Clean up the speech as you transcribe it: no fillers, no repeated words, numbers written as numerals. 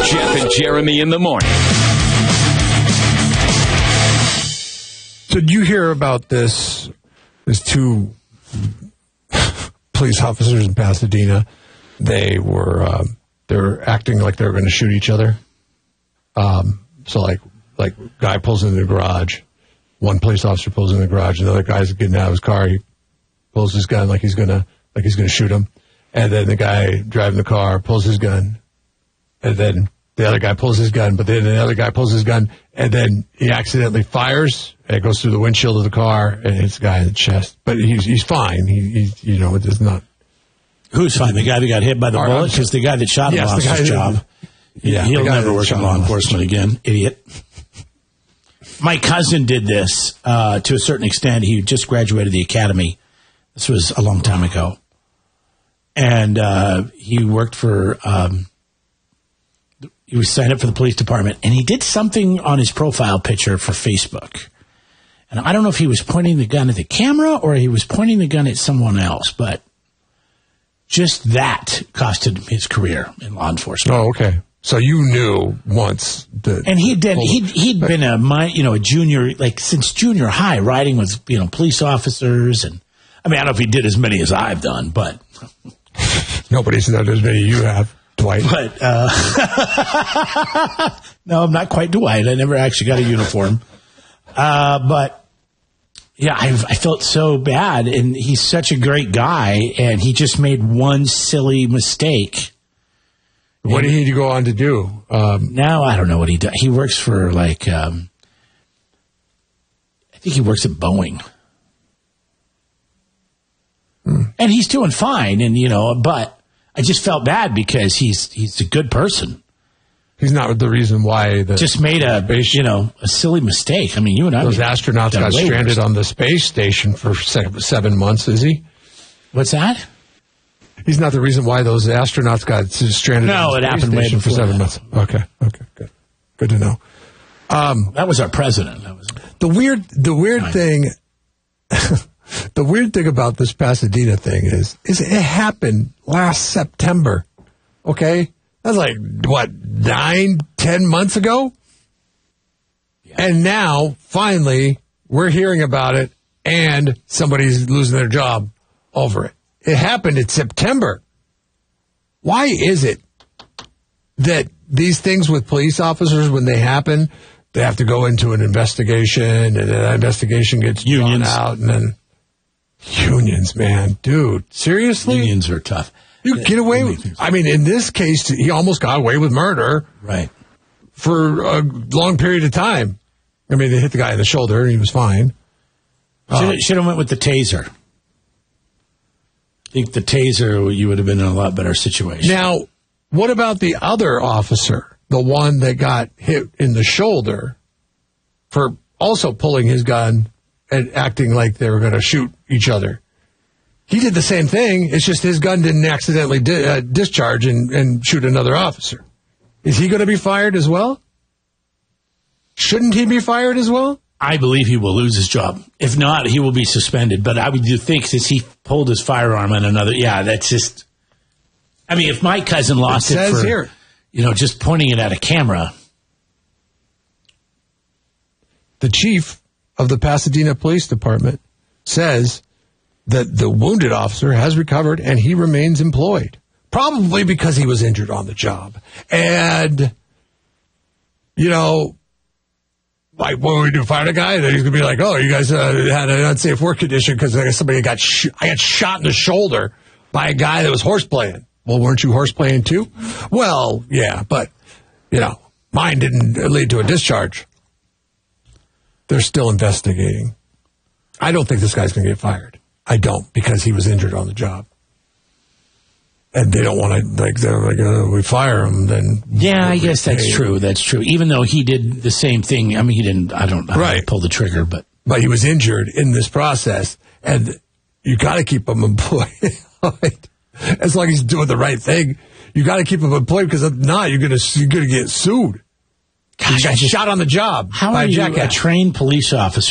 Jeff and Jeremy in the morning. So did you hear about this? There's two police officers in Pasadena. They were acting like they were going to shoot each other. So like guy pulls into the garage. One police officer pulls in the garage. Another guy's getting out of his car. He pulls his gun like he's gonna shoot him. And then the guy driving the car pulls his gun. And then the other guy pulls his gun. But then the other guy pulls his gun. And then he accidentally fires. And it goes through the windshield of the car and hits the guy in the chest. But he's fine. It does not. Who's fine? The guy that got hit by the bullet? Because the guy that shot him lost his job. He'll never work in law enforcement again. Idiot. My cousin did this to a certain extent. He just graduated the academy. This was a long time ago. And he worked for, he was signed up for the police department. And he did something on his profile picture for Facebook. And I don't know if he was pointing the gun at the camera or he was pointing the gun at someone else. But just that costed him his career in law enforcement. Oh, okay. So you knew once that, and he'd been a junior, like since junior high, riding with police officers, and I mean I don't know if he did as many as I've done, but nobody's done as many you have, Dwight. But no, I'm not quite Dwight. I never actually got a uniform, but yeah, I felt so bad, and he's such a great guy, and he just made one silly mistake. What did he go on to do? Now I don't know what he does. He works for I think he works at Boeing. And he's doing fine, but I just felt bad because he's a good person. He's not the reason why just made a silly mistake. I mean, you and I. Those astronauts got stranded on the space station for 7 months, is he? What's that? He's not the reason why those astronauts got stranded on the space station for 7 months. Okay, good to know. That was our president. The weird thing. The weird thing about this Pasadena thing is it happened last September. Okay. That's like, 9-10 months ago? Yeah. And now, finally, we're hearing about it, and somebody's losing their job over it. It happened in September. Why is it that these things with police officers, when they happen, they have to go into an investigation, and that investigation gets drawn out, and then unions, man. Dude, seriously? Unions are tough. You get away with, I mean, in this case, he almost got away with murder. Right. For a long period of time. I mean, they hit the guy in the shoulder and he was fine. Should have went with the taser. I think the taser, you would have been in a lot better situation. Now, what about the other officer? The one that got hit in the shoulder for also pulling his gun and acting like they were going to shoot each other. He did the same thing. It's just his gun didn't accidentally discharge and shoot another officer. Is he going to be fired as well? Shouldn't he be fired as well? I believe he will lose his job. If not, he will be suspended. But I would think since he pulled his firearm on another, that's just. I mean, if my cousin lost it for here. Just pointing it at a camera. The chief of the Pasadena Police Department says that the wounded officer has recovered and he remains employed. Probably because he was injured on the job. And, like, what would we do? Fire the guy? Then he's going to be like, oh, you guys had an unsafe work condition because somebody I got shot in the shoulder by a guy that was horseplaying. Well, weren't you horseplaying too? Well, yeah, but, mine didn't lead to a discharge. They're still investigating. I don't think this guy's going to get fired. I don't, because he was injured on the job. And they don't want to, we fire him, then. Yeah, I guess that's true. That's true. Even though he did the same thing. I mean, he didn't, I don't pull the trigger, but. But he was injured in this process, and you got to keep him employed. As long as he's doing the right thing, you got to keep him employed, because if not, you're gonna get sued. Gosh, you got shot on the job. How are you a trained police officer